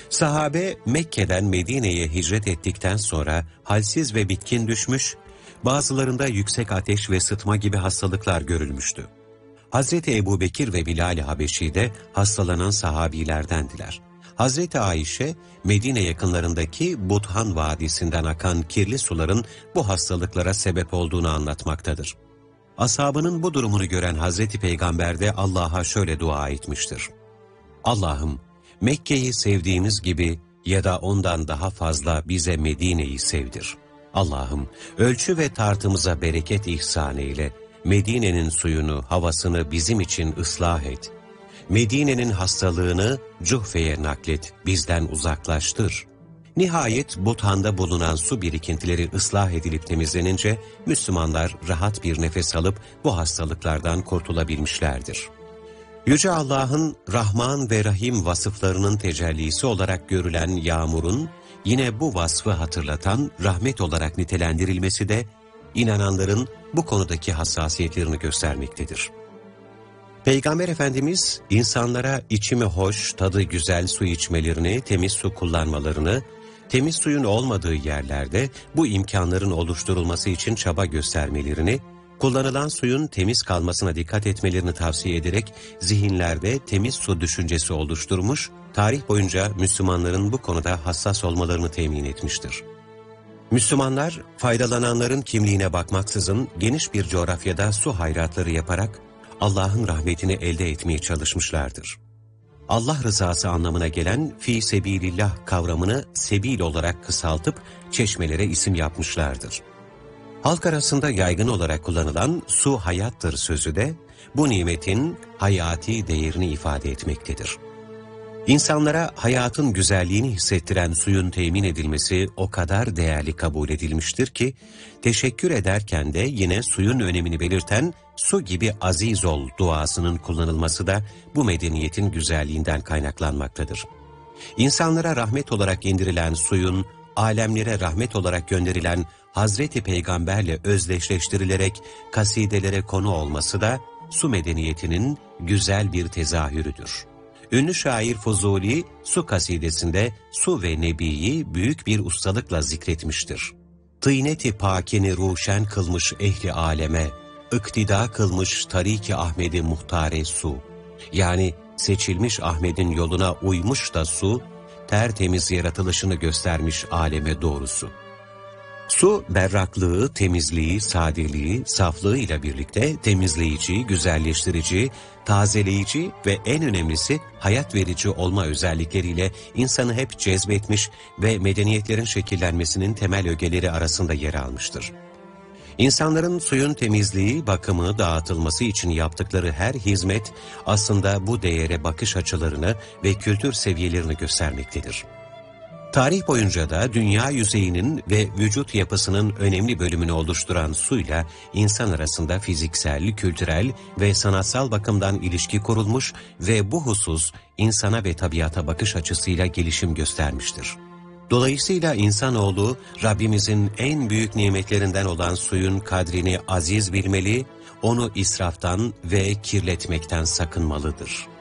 Sahabe Mekke'den Medine'ye hicret ettikten sonra halsiz ve bitkin düşmüş, bazılarında yüksek ateş ve sıtma gibi hastalıklar görülmüştü. Hazreti Ebubekir ve Bilal-i Habeşi de hastalanan sahabilerdendiler. Hazreti Ayşe, Medine yakınlarındaki Buthan Vadisi'nden akan kirli suların bu hastalıklara sebep olduğunu anlatmaktadır. Ashabının bu durumunu gören Hazreti Peygamber de Allah'a şöyle dua etmiştir. Allah'ım, Mekke'yi sevdiğimiz gibi ya da ondan daha fazla bize Medine'yi sevdir. Allah'ım, ölçü ve tartımıza bereket ihsan eyle. Medine'nin suyunu, havasını bizim için ıslah et. Medine'nin hastalığını Cuhfe'ye naklet, bizden uzaklaştır. Nihayet Buthan'da bulunan su birikintileri ıslah edilip temizlenince Müslümanlar rahat bir nefes alıp bu hastalıklardan kurtulabilmişlerdir. Yüce Allah'ın Rahman ve Rahim vasıflarının tecellisi olarak görülen yağmurun yine bu vasfı hatırlatan rahmet olarak nitelendirilmesi de inananların bu konudaki hassasiyetlerini göstermektedir. Peygamber Efendimiz insanlara içimi hoş, tadı güzel su içmelerini, temiz su kullanmalarını, temiz suyun olmadığı yerlerde bu imkanların oluşturulması için çaba göstermelerini, kullanılan suyun temiz kalmasına dikkat etmelerini tavsiye ederek zihinlerde temiz su düşüncesi oluşturmuş, tarih boyunca Müslümanların bu konuda hassas olmalarını temin etmiştir. Müslümanlar, faydalananların kimliğine bakmaksızın geniş bir coğrafyada su hayratları yaparak Allah'ın rahmetini elde etmeye çalışmışlardır. Allah rızası anlamına gelen fi sebilillah kavramını sebil olarak kısaltıp çeşmelere isim yapmışlardır. Halk arasında yaygın olarak kullanılan su hayattır sözü de bu nimetin hayati değerini ifade etmektedir. İnsanlara hayatın güzelliğini hissettiren suyun temin edilmesi o kadar değerli kabul edilmiştir ki, teşekkür ederken de yine suyun önemini belirten su gibi aziz ol duasının kullanılması da bu medeniyetin güzelliğinden kaynaklanmaktadır. İnsanlara rahmet olarak indirilen suyun, alemlere rahmet olarak gönderilen Hazreti Peygamberle özdeşleştirilerek kasidelere konu olması da su medeniyetinin güzel bir tezahürüdür. Ünlü şair Fuzuli, su kasidesinde su ve nebiyi büyük bir ustalıkla zikretmiştir. Tıynet-i pakeni ruşen kılmış ehli aleme, iktida kılmış tarik-i Ahmed-i muhtare su. Yani seçilmiş Ahmet'in yoluna uymuş da su, tertemiz yaratılışını göstermiş aleme doğrusu. Su, berraklığı, temizliği, sadeliği, saflığı ile birlikte temizleyici, güzelleştirici, tazeleyici ve en önemlisi hayat verici olma özellikleriyle insanı hep cezbetmiş ve medeniyetlerin şekillenmesinin temel ögeleri arasında yer almıştır. İnsanların suyun temizliği, bakımı, dağıtılması için yaptıkları her hizmet aslında bu değere bakış açılarını ve kültür seviyelerini göstermektedir. Tarih boyunca da dünya yüzeyinin ve vücut yapısının önemli bölümünü oluşturan suyla insan arasında fiziksel, kültürel ve sanatsal bakımdan ilişki kurulmuş ve bu husus insana ve tabiata bakış açısıyla gelişim göstermiştir. Dolayısıyla insanoğlu Rabbimizin en büyük nimetlerinden olan suyun kadrini aziz bilmeli, onu israftan ve kirletmekten sakınmalıdır.